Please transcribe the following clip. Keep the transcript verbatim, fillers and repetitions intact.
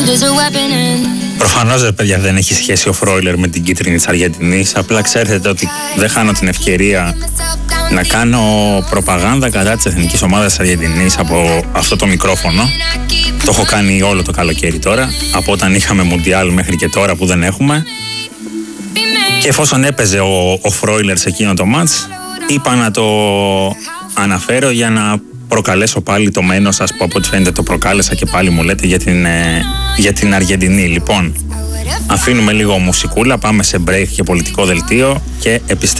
Προφανώς, ρε παιδιά, δεν έχει σχέση ο Φρόιλερ με την κίτρινη της Αργεντινής. Απλά ξέρετε ότι δεν χάνω την ευκαιρία να κάνω προπαγάνδα κατά της εθνικής ομάδας της Αργεντινής από αυτό το μικρόφωνο. Το έχω κάνει όλο το καλοκαίρι τώρα, από όταν είχαμε Μουντιάλ μέχρι και τώρα που δεν έχουμε. Και εφόσον έπαιζε ο, ο Φρόιλερ σε εκείνο το μάτς, είπα να το αναφέρω για να προκαλέσω πάλι το μένος σας, που από ό,τι φαίνεται το προκάλεσα και πάλι μου λέτε για την, ε, για την Αργεντινή. Λοιπόν, αφήνουμε λίγο μουσικούλα, πάμε σε break και πολιτικό δελτίο και επιστρέφουμε.